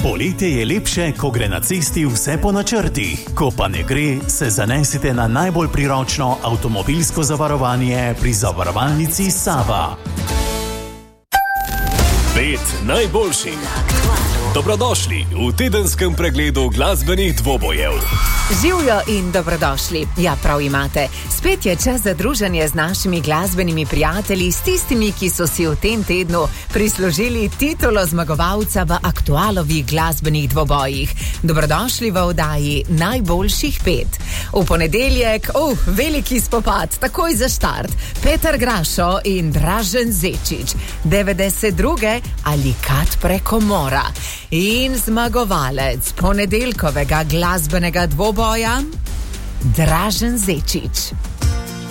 Poletje je lepše, ko gre na cesti vse po načrtih. Ko pa ne gre, se zanesite na najbolj priročno avtomobilsko zavarovanje pri zavarovalnici Sava. 5 najboljših. Dobrodošli v tedenskem pregledu glasbenih dvobojev. Živjo in dobrodošli. Ja, prav imate. Spet je čas za druženje z našimi glasbenimi prijatelji, s tistimi, ki so si v tem tednu prislužili titulo zmagovalca v aktualovih glasbenih dvobojih. Dobrodošli v oddaji Najboljših 5. V ponedeljek, veliki spopad, takoj za štart. Petar Grašo in Dražen Zečič. 92. ali Kat preko mora. In zmagovalec ponedeljkovega glasbenega dvoboja, Dražen Zečič.